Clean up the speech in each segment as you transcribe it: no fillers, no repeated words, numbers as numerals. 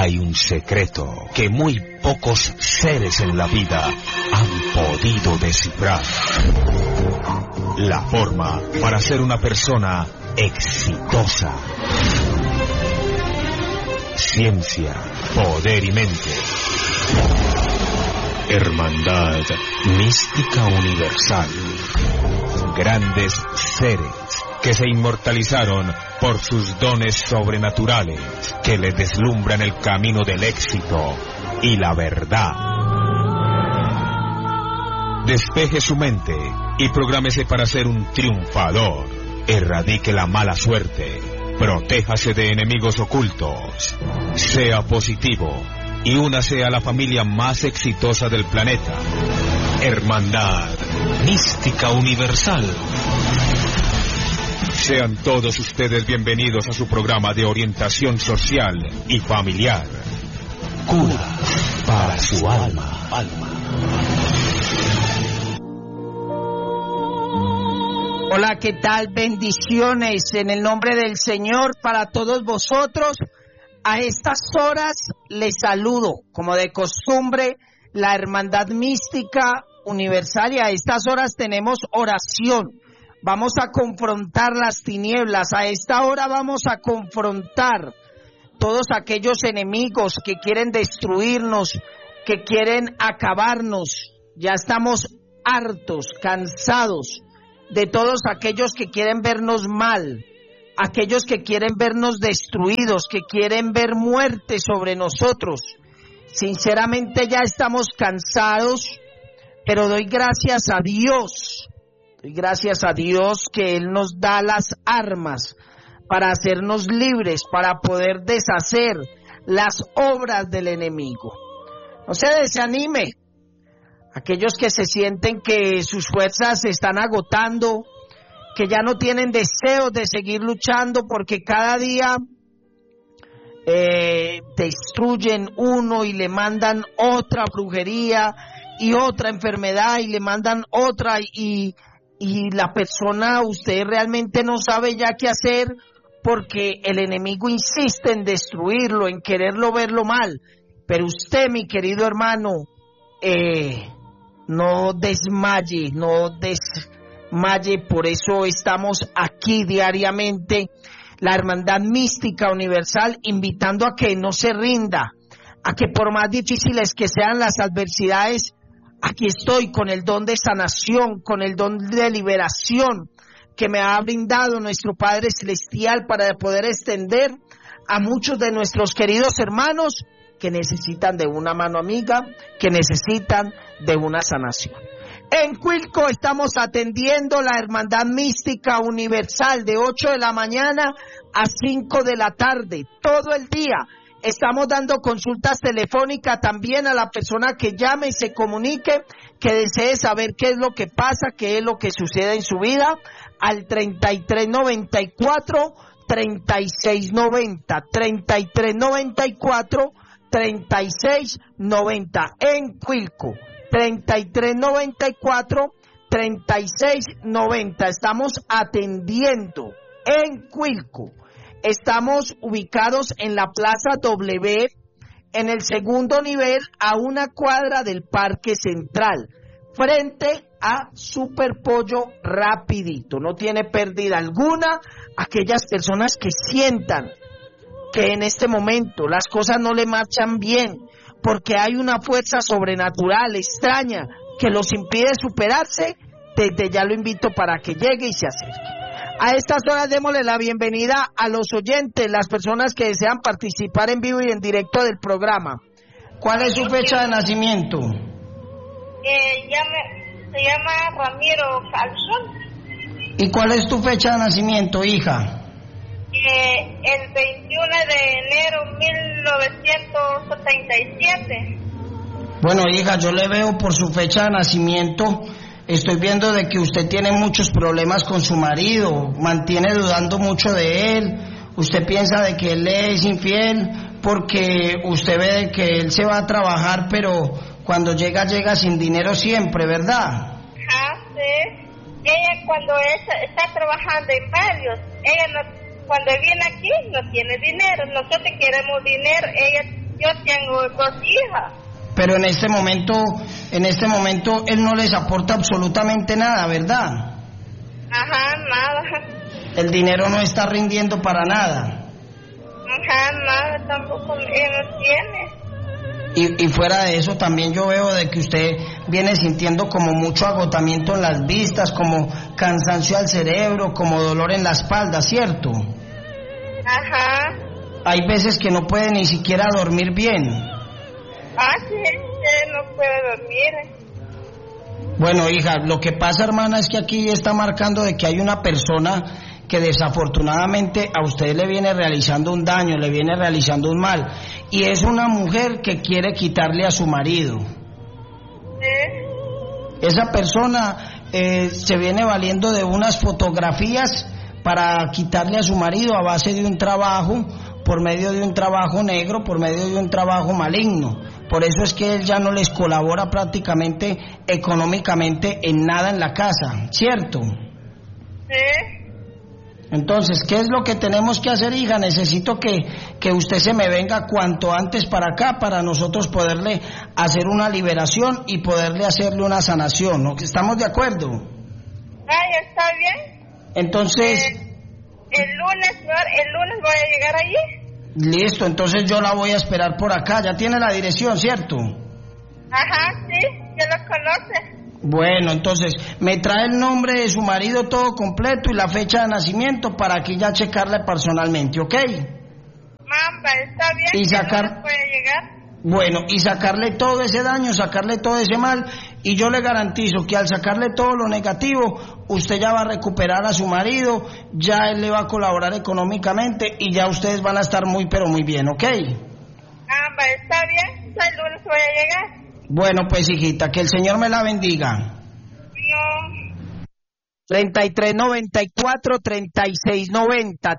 hay un secreto que muy pocos seres en la vida han podido descifrar. La forma para ser una persona exitosa. Ciencia, poder y mente. Hermandad mística universal. Grandes seres que se inmortalizaron por sus dones sobrenaturales, que les deslumbran el camino del éxito y la verdad. Despeje su mente y prográmese para ser un triunfador. Erradique la mala suerte. Protéjase de enemigos ocultos. Sea positivo y únase a la familia más exitosa del planeta. Hermandad mística universal. Sean todos ustedes bienvenidos a su programa de orientación social y familiar. Cura para su alma. Hola, ¿qué tal? Bendiciones en el nombre del Señor para todos vosotros. A estas horas les saludo, como de costumbre, la Hermandad Mística Universal, y a estas horas tenemos oración. Vamos a confrontar las tinieblas. A esta hora vamos a confrontar todos aquellos enemigos que quieren destruirnos, que quieren acabarnos. Ya estamos hartos, cansados de todos aquellos que quieren vernos mal, aquellos que quieren vernos destruidos, que quieren ver muerte sobre nosotros. Sinceramente ya estamos cansados, pero doy gracias a Dios. Doy gracias a Dios que Él nos da las armas para hacernos libres, para poder deshacer las obras del enemigo. No se desanime. Aquellos que se sienten que sus fuerzas se están agotando, que ya no tienen deseos de seguir luchando porque cada día destruyen uno y le mandan otra brujería y otra enfermedad y le mandan otra y la persona, usted realmente no sabe ya qué hacer porque el enemigo insiste en destruirlo, en quererlo verlo mal. Pero usted, mi querido hermano, no desmaye, por eso estamos aquí diariamente, la Hermandad Mística Universal, invitando a que no se rinda, a que por más difíciles que sean las adversidades, aquí estoy con el don de sanación, con el don de liberación que me ha brindado nuestro Padre Celestial para poder extender a muchos de nuestros queridos hermanos que necesitan de una mano amiga, que necesitan de una sanación. En Cuilco estamos atendiendo la Hermandad Mística Universal de 8 de la mañana a 5 de la tarde, todo el día. Estamos dando consultas telefónicas también a la persona que llame y se comunique, que desee saber qué es lo que pasa, qué es lo que sucede en su vida, al 3394 3690, 3394 3690 en Cuilco, 3394 3690. Estamos atendiendo en Cuilco. Estamos ubicados en la Plaza W, en el segundo nivel, a una cuadra del Parque Central, frente a Superpollo Rapidito. No tiene pérdida alguna. Aquellas personas que sientan que en este momento las cosas no le marchan bien, porque hay una fuerza sobrenatural, extraña, que los impide superarse, desde ya lo invito para que llegue y se acerque. A estas horas démosle la bienvenida a los oyentes, las personas que desean participar en vivo y en directo del programa. ¿Cuál es su fecha de nacimiento? Se llama Ramiro Calzón. ¿Y cuál es tu fecha de nacimiento, hija? El 21 de enero 1977. Bueno, hija, yo le veo por su fecha de nacimiento, estoy viendo de que usted tiene muchos problemas con su marido, mantiene dudando mucho de él, usted piensa de que él le es infiel porque usted ve de que él se va a trabajar, pero cuando llega sin dinero siempre, ¿verdad? Sí. Ella cuando está trabajando en varios, ella no, cuando viene aquí no tiene dinero, nosotros queremos dinero, ella yo tengo 2 hijas. Pero en este momento él no les aporta absolutamente nada, ¿verdad? Ajá, nada. El dinero no está rindiendo para nada. Ajá, nada, tampoco él no tiene. Y fuera de eso también yo veo de que usted viene sintiendo como mucho agotamiento en las vistas, como cansancio al cerebro, como dolor en la espalda, ¿cierto? Ajá. Hay veces que no puede ni siquiera dormir bien. Ah, sí, no puede dormir. Bueno, hija, lo que pasa, hermana, es que aquí está marcando de que hay una persona que desafortunadamente a usted le viene realizando un daño, le viene realizando un mal, y es una mujer que quiere quitarle a su marido. Sí. Esa persona se viene valiendo de unas fotografías para quitarle a su marido a base de un trabajo, por medio de un trabajo negro, por medio de un trabajo maligno. Por eso es que él ya no les colabora prácticamente económicamente en nada en la casa, ¿cierto? Sí. Entonces, ¿qué es lo que tenemos que hacer, hija? Necesito que usted se me venga cuanto antes para acá para nosotros poderle hacer una liberación y poderle hacerle una sanación, ¿no? ¿Estamos de acuerdo? Ay, está bien. Entonces... el lunes voy a llegar allí. Listo, entonces yo la voy a esperar por acá. Ya tiene la dirección, ¿cierto? Ajá, sí, ya lo conoce. Bueno, entonces, me trae el nombre de su marido todo completo y la fecha de nacimiento para aquí ya checarle personalmente, ¿ok? Mamba, está bien. Y sacar... voy a llegar. Bueno, y sacarle todo ese daño, sacarle todo ese mal, y yo le garantizo que al sacarle todo lo negativo, usted ya va a recuperar a su marido, ya él le va a colaborar económicamente y ya ustedes van a estar muy pero muy bien, ¿ok? Mamba, está bien, el lunes voy a llegar. Bueno, pues hijita, que el Señor me la bendiga. No. 3394-3690,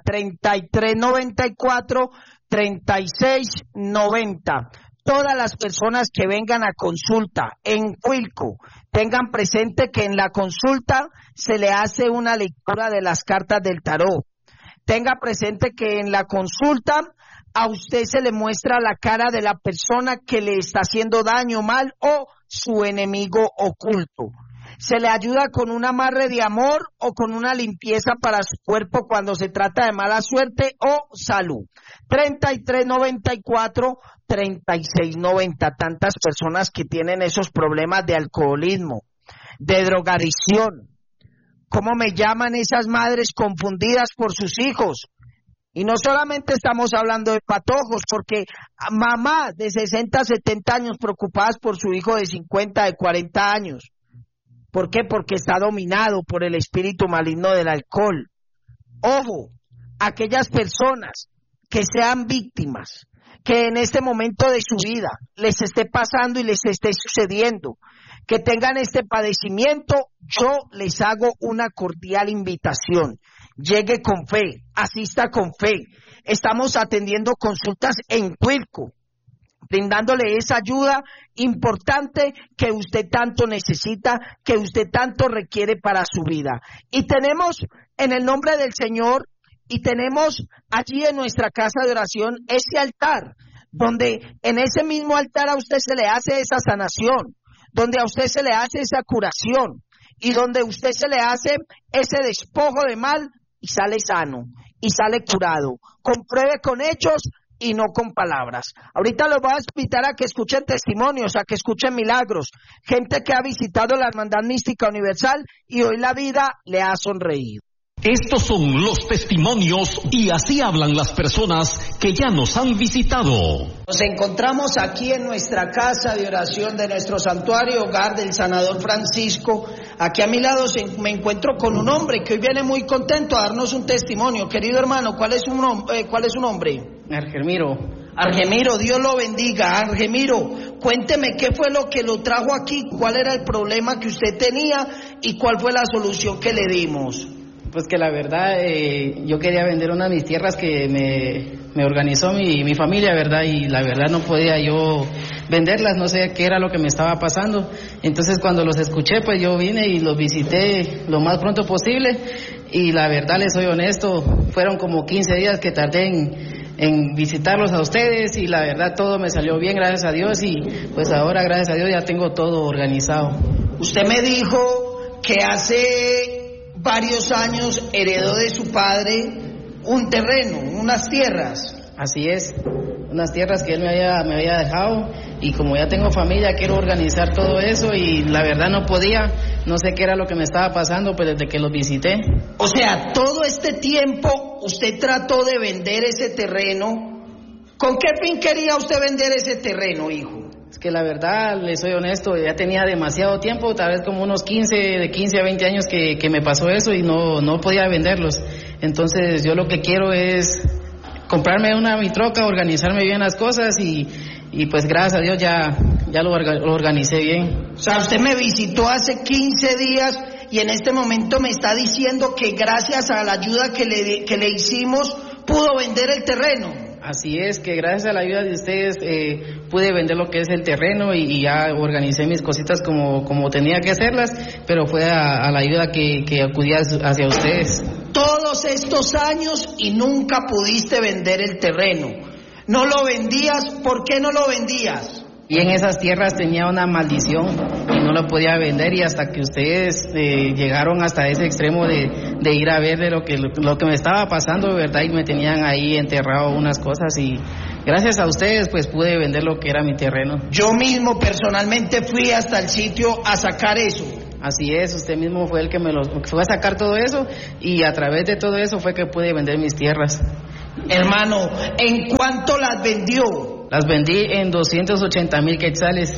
3394-3690. Todas las personas que vengan a consulta en Cuilco, tengan presente que en la consulta se le hace una lectura de las cartas del tarot. Tenga presente que en la consulta a usted se le muestra la cara de la persona que le está haciendo daño, mal, o su enemigo oculto. Se le ayuda con un amarre de amor o con una limpieza para su cuerpo cuando se trata de mala suerte o salud. 3394-3690. Tantas personas que tienen esos problemas de alcoholismo, de drogadicción. ¿Cómo me llaman esas madres confundidas por sus hijos? Y no solamente estamos hablando de patojos, porque mamás de 60, 70 años preocupadas por su hijo de 50, de 40 años. ¿Por qué? Porque está dominado por el espíritu maligno del alcohol. Ojo, aquellas personas que sean víctimas, que en este momento de su vida les esté pasando y les esté sucediendo, que tengan este padecimiento, yo les hago una cordial invitación. Llegue con fe, asista con fe. Estamos atendiendo consultas en Cuilco, brindándole esa ayuda importante que usted tanto necesita, que usted tanto requiere para su vida. Y tenemos en el nombre del Señor, y tenemos allí en nuestra casa de oración ese altar, donde en ese mismo altar a usted se le hace esa sanación, donde a usted se le hace esa curación, y donde usted se le hace ese despojo de mal, y sale sano, y sale curado. Compruebe con hechos y no con palabras. Ahorita los voy a invitar a que escuchen testimonios, a que escuchen milagros. Gente que ha visitado la Hermandad Mística Universal y hoy la vida le ha sonreído. Estos son los testimonios y así hablan las personas que ya nos han visitado. Nos encontramos aquí en nuestra casa de oración de nuestro santuario, hogar del sanador Francisco. Aquí a mi lado me encuentro con un hombre que hoy viene muy contento a darnos un testimonio. Querido hermano, ¿cuál es su nombre? Argemiro. Argemiro, Dios lo bendiga. Argemiro, cuénteme qué fue lo que lo trajo aquí, cuál era el problema que usted tenía y cuál fue la solución que le dimos. Pues que la verdad, yo quería vender una de mis tierras que me organizó mi familia, ¿verdad? Y la verdad no podía yo venderlas, no sé qué era lo que me estaba pasando. Entonces cuando los escuché, pues yo vine y los visité lo más pronto posible. Y la verdad, les soy honesto, fueron como 15 días que tardé en en visitarlos a ustedes y la verdad todo me salió bien, gracias a Dios, y pues ahora gracias a Dios ya tengo todo organizado. Usted me dijo que hace varios años heredó de su padre un terreno, unas tierras. Así es, unas tierras que él me había dejado, y como ya tengo familia quiero organizar todo eso y la verdad no podía, no sé qué era lo que me estaba pasando pues desde que los visité. O sea, todo este tiempo usted trató de vender ese terreno. ¿Con qué fin quería usted vender ese terreno, hijo? Es que la verdad, le soy honesto, ya tenía demasiado tiempo, tal vez como unos 15 a 20 años que me pasó eso y no podía venderlos. Entonces yo lo que quiero es comprarme mi troca, organizarme bien las cosas y pues gracias a Dios ya lo organicé bien. O sea, usted me visitó hace 15 días y en este momento me está diciendo que gracias a la ayuda que le hicimos pudo vender el terreno. Así es, que gracias a la ayuda de ustedes pude vender lo que es el terreno y ya organicé mis cositas como tenía que hacerlas, pero fue a la ayuda que acudí hacia ustedes. Todos estos años y nunca pudiste vender el terreno. ¿No lo vendías? ¿Por qué no lo vendías? Y en esas tierras tenía una maldición y no lo podía vender, y hasta que ustedes llegaron hasta ese extremo de ir a ver de lo que me estaba pasando, ¿verdad? Y me tenían ahí enterrado unas cosas y gracias a ustedes pues pude vender lo que era mi terreno. Yo mismo personalmente fui hasta el sitio a sacar eso. Así es, usted mismo fue el que fue a sacar todo eso y a través de todo eso fue que pude vender mis tierras. Hermano, ¿en cuánto las vendió? Las vendí en 280,000 quetzales.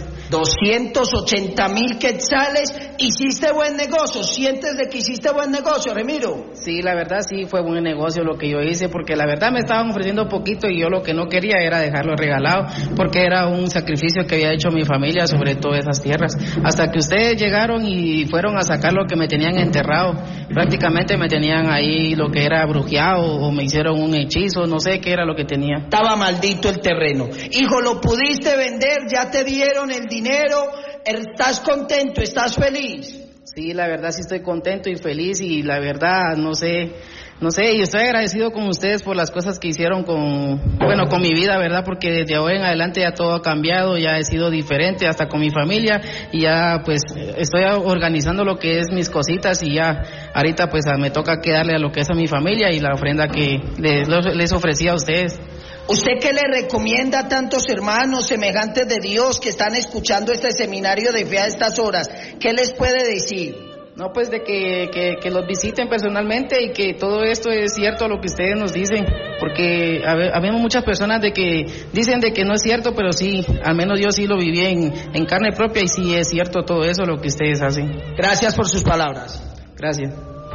280,000 quetzales. ¿Hiciste buen negocio? ¿Sientes de que hiciste buen negocio, Remiro? Sí, la verdad sí fue buen negocio lo que yo hice, porque la verdad me estaban ofreciendo poquito y yo lo que no quería era dejarlo regalado, porque era un sacrificio que había hecho mi familia sobre todas esas tierras. Hasta que ustedes llegaron y fueron a sacar lo que me tenían enterrado. Prácticamente me tenían ahí lo que era brujeado o me hicieron un hechizo, no sé qué era lo que tenía. Estaba maldito el terreno. Hijo, ¿lo pudiste vender? ¿Ya te dieron el dinero? ¿Estás contento? ¿Estás feliz? Sí, la verdad sí estoy contento y feliz y la verdad no sé, y estoy agradecido con ustedes por las cosas que hicieron con mi vida, ¿verdad? Porque desde ahora en adelante ya todo ha cambiado, ya he sido diferente hasta con mi familia y ya pues estoy organizando lo que es mis cositas y ya ahorita pues me toca quedarle a lo que es a mi familia y la ofrenda que les ofrecí a ustedes. ¿Usted qué le recomienda a tantos hermanos semejantes de Dios que están escuchando este seminario de fe a estas horas? ¿Qué les puede decir? No, pues de que los visiten personalmente y que todo esto es cierto lo que ustedes nos dicen, porque habemos muchas personas de que dicen de que no es cierto, pero sí, al menos yo sí lo viví en carne propia y sí es cierto todo eso lo que ustedes hacen. Gracias por sus palabras. Gracias.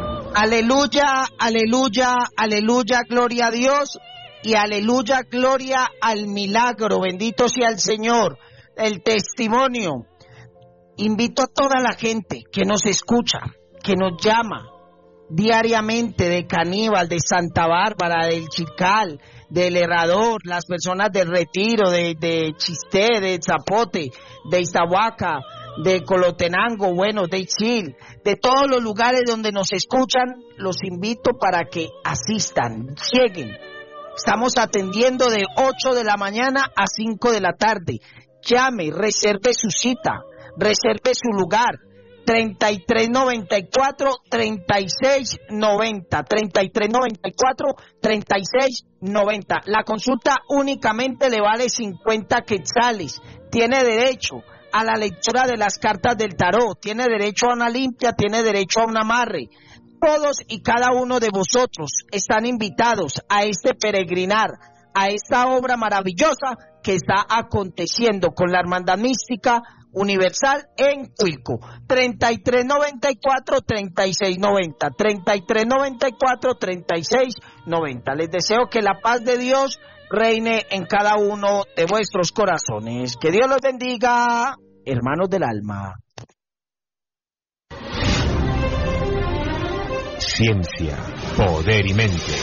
Aleluya, aleluya, aleluya, gloria a Dios. Y aleluya, gloria al milagro, bendito sea el Señor, el testimonio. Invito a toda la gente que nos escucha, que nos llama diariamente de Caníbal, de Santa Bárbara, del Chical, del Herrador, las personas del Retiro, de Chisté, de Zapote, de Iztahuaca, de Colotenango, bueno, de Itzil, de todos los lugares donde nos escuchan, los invito para que asistan, lleguen. Estamos atendiendo de 8 de la mañana a 5 de la tarde. Llame, reserve su cita, reserve su lugar. 3394-3690. 3394-3690. La consulta únicamente le vale 50 quetzales. Tiene derecho a la lectura de las cartas del tarot. Tiene derecho a una limpia, tiene derecho a un amarre. Todos y cada uno de vosotros están invitados a este peregrinar, a esta obra maravillosa que está aconteciendo con la Hermandad Mística Universal en Cuilco. 3394-3690. 3394-3690. Les deseo que la paz de Dios reine en cada uno de vuestros corazones. Que Dios los bendiga, hermanos del alma. Ciencia, poder y mente.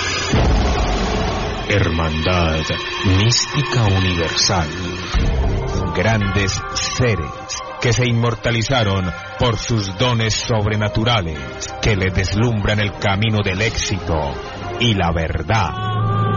Hermandad Mística Universal. Grandes seres que se inmortalizaron por sus dones sobrenaturales, que le deslumbran el camino del éxito y la verdad.